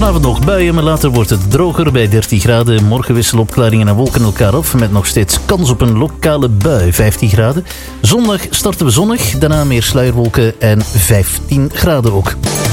Vanavond nog buien, maar later wordt het droger bij 13 graden. Morgen wisselen opklaringen en wolken elkaar af met nog steeds kans op een lokale bui, 15 graden. Zondag starten we zonnig, daarna meer sluierwolken en 15 graden ook.